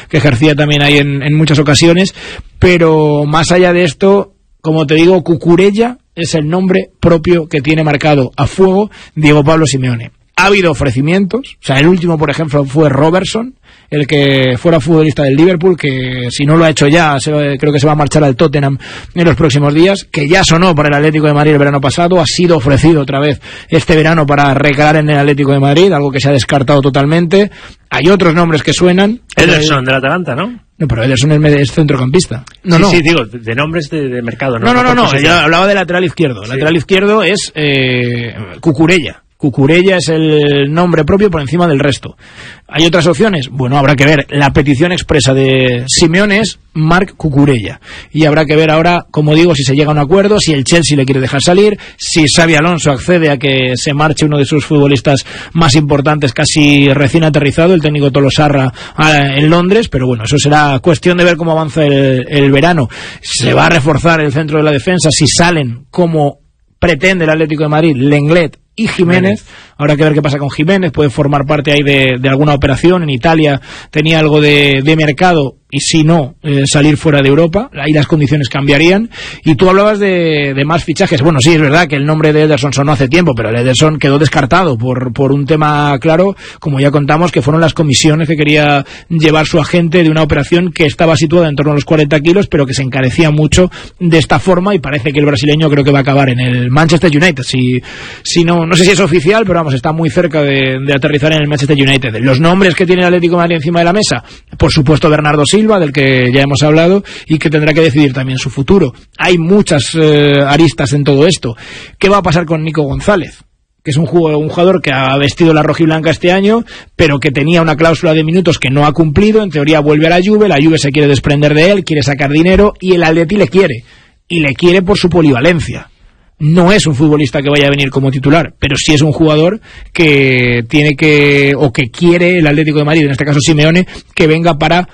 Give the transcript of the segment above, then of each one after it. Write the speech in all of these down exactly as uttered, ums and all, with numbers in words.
que ejercía también ahí en, en muchas ocasiones, pero más allá de esto, como te digo, Cucurella es el nombre propio que tiene marcado a fuego Diego Pablo Simeone. Ha habido ofrecimientos, o sea, el último, por ejemplo, fue Robertson, el que fuera futbolista del Liverpool, que si no lo ha hecho ya, se, creo que se va a marchar al Tottenham en los próximos días, que ya sonó por el Atlético de Madrid el verano pasado, ha sido ofrecido otra vez este verano para recalar en el Atlético de Madrid, algo que se ha descartado totalmente. Hay otros nombres que suenan. Ederson, del Atalanta, ¿no? No, pero Ederson es, es centrocampista. No, sí, no. sí, digo, de nombres de, de mercado, ¿no? No, no, no, no, no yo hablaba de lateral izquierdo. El sí. lateral izquierdo es eh, Cucurella. Cucurella es el nombre propio por encima del resto. ¿Hay otras opciones? Bueno, habrá que ver. La petición expresa de Simeone es Marc Cucurella. Y habrá que ver ahora, como digo, si se llega a un acuerdo, si el Chelsea le quiere dejar salir, si Xabi Alonso accede a que se marche uno de sus futbolistas más importantes, casi recién aterrizado, el técnico Tolosarra en Londres. Pero bueno, eso será cuestión de ver cómo avanza el, el verano. Se va a reforzar el centro de la defensa si salen como pretende el Atlético de Madrid, Lenglet y Jiménez. Habrá que ver qué pasa con Jiménez, puede formar parte ahí de, de alguna operación. En Italia tenía algo de, de mercado, y si no, eh, salir fuera de Europa, ahí las condiciones cambiarían. Y tú hablabas de, de más fichajes. Bueno, sí, es verdad que el nombre de Ederson sonó hace tiempo, pero el Ederson quedó descartado por, por un tema claro, como ya contamos, que fueron las comisiones que quería llevar su agente de una operación que estaba situada en torno a los cuarenta kilos, pero que se encarecía mucho de esta forma, y parece que el brasileño creo que va a acabar en el Manchester United. Si, si no, no sé si es oficial, pero vamos, está muy cerca de, de aterrizar en el Manchester United. Los nombres que tiene el Atlético de Madrid encima de la mesa, por supuesto Bernardo Silva, del que ya hemos hablado, y que tendrá que decidir también su futuro. Hay muchas eh, aristas en todo esto. ¿Qué va a pasar con Nico González? Que es un jugador, un jugador que ha vestido la rojiblanca este año, pero que tenía una cláusula de minutos que no ha cumplido. En teoría vuelve a la Juve, la Juve se quiere desprender de él, quiere sacar dinero, y el Atleti le quiere. Y le quiere por su polivalencia. No es un futbolista que vaya a venir como titular, pero sí es un jugador que tiene que, o que quiere el Atlético de Madrid, en este caso Simeone, que venga para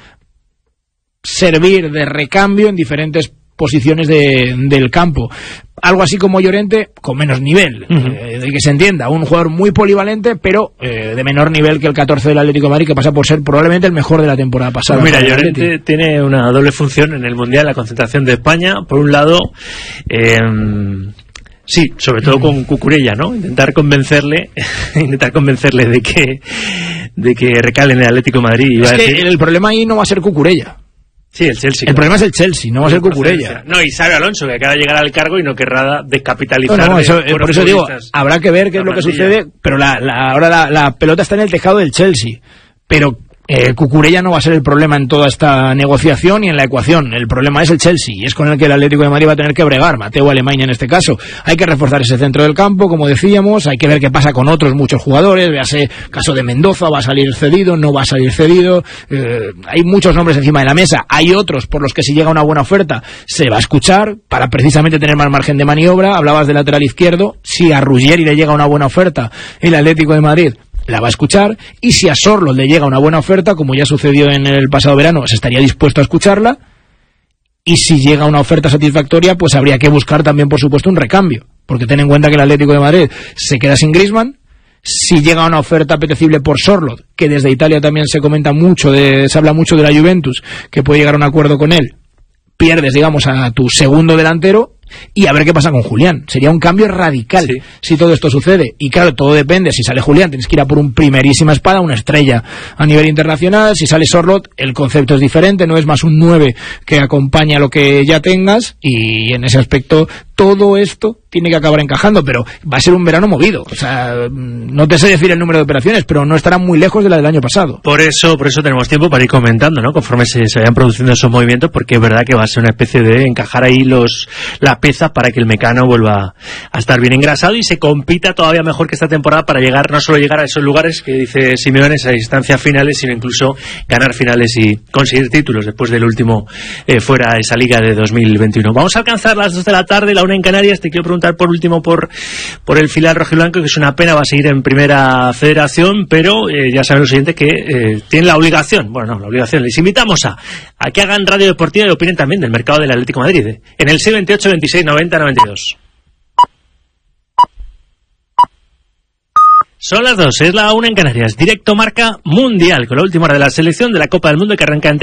servir de recambio en diferentes posiciones de, del campo. Algo así como Llorente, con menos nivel, uh-huh. eh, de que se entienda, un jugador muy polivalente, pero eh, de menor nivel que el catorce del Atlético de Madrid, que pasa por ser probablemente el mejor de la temporada pasada. Pues mira, Llorente tiene una doble función en el Mundial, la concentración de España. Por un lado, eh, sí, sobre todo con Cucurella, ¿no? Intentar convencerle, intentar convencerle de que de que recale en el Atlético de Madrid. Es que decir... el problema ahí no va a ser Cucurella. Sí, el Chelsea. El claro. problema es el Chelsea, no va a ser Cucurella. No, y Xabi Alonso, que acaba de llegar al cargo y no querrá descapitalizar. No, no, eso, de, por eso digo, habrá que ver qué es lo que sucede, pero la, la, ahora la, la pelota está en el tejado del Chelsea. Pero eh, Cucurella no va a ser el problema en toda esta negociación y en la ecuación. El problema es el Chelsea, y es con el que el Atlético de Madrid va a tener que bregar, Mateo Alemania en este caso. Hay que reforzar ese centro del campo, como decíamos, hay que ver qué pasa con otros muchos jugadores. Véase, caso de Mendoza, va a salir cedido, no va a salir cedido. Eh, hay muchos nombres encima de la mesa. Hay otros por los que si llega una buena oferta se va a escuchar, para precisamente tener más margen de maniobra. Hablabas del lateral izquierdo, si a Ruggeri le llega una buena oferta el Atlético de Madrid la va a escuchar, y si a Sorloth le llega una buena oferta, como ya sucedió en el pasado verano, se estaría dispuesto a escucharla. Y si llega una oferta satisfactoria, pues habría que buscar también, por supuesto, un recambio, porque ten en cuenta que el Atlético de Madrid se queda sin Griezmann. Si llega una oferta apetecible por Sorloth, que desde Italia también se comenta mucho, de, se habla mucho de la Juventus, que puede llegar a un acuerdo con él, pierdes, digamos, a tu segundo delantero. Y a ver qué pasa con Julián. Sería un cambio radical, sí, si todo esto sucede. Y claro, todo depende. Si sale Julián, tienes que ir a por un primerísima espada, una estrella a nivel internacional. Si sale Sorloth, el concepto es diferente, no es más un nueve que acompaña lo que ya tengas. Y en ese aspecto, todo esto tiene que acabar encajando, pero va a ser un verano movido. O sea, no te sé decir el número de operaciones, pero no estará muy lejos de la del año pasado. Por eso, por eso tenemos tiempo para ir comentando, ¿no? Conforme se, se vayan produciendo esos movimientos, porque es verdad que va a ser una especie de encajar ahí los la peza para que el Mecano vuelva a estar bien engrasado y se compita todavía mejor que esta temporada para llegar, no solo llegar a esos lugares que dice Simeone, esas instancias finales, sino incluso ganar finales y conseguir títulos después del último eh, fuera esa liga de dos mil veintiuno. Vamos a alcanzar las dos de la tarde, la una en Canarias. Te quiero preguntar por último por, por el filial rojiblanco, que es una pena, va a seguir en primera federación, pero eh, ya saben los oyentes que eh, tienen la obligación, bueno no, la obligación, les invitamos a, a que hagan radio deportiva y opinen también del mercado del Atlético de Madrid, eh, en el seis veintiocho, veintiséis, noventa, noventa y dos. Son las dos, es la una en Canarias. Directo Marca Mundial, con la última hora de la selección de la Copa del Mundo que arranca en